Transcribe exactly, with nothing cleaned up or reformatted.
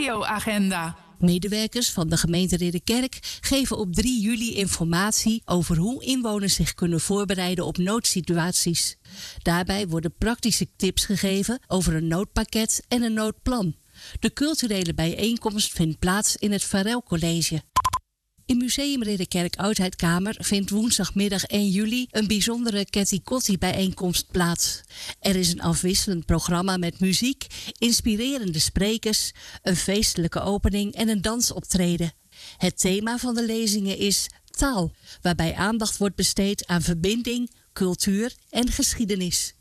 regioagenda. Medewerkers van de gemeente Ridderkerk geven op drie juli informatie over hoe inwoners zich kunnen voorbereiden op noodsituaties. Daarbij worden praktische tips gegeven over een noodpakket en een noodplan. De culturele bijeenkomst vindt plaats in het Varel College. In Museum Ridderkerk Oudheidkamer vindt woensdagmiddag één juli een bijzondere Ketty Kotti bijeenkomst plaats. Er is een afwisselend programma met muziek, inspirerende sprekers, een feestelijke opening en een dansoptreden. Het thema van de lezingen is taal, waarbij aandacht wordt besteed aan verbinding, cultuur en geschiedenis.